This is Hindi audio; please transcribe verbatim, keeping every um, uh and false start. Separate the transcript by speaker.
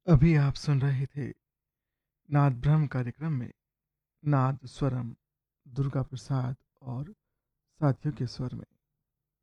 Speaker 1: अभी आप सुन रहे थे नाद ब्रह्म कार्यक्रम में नाद स्वरम दुर्गा प्रसाद और साथियों के स्वर में।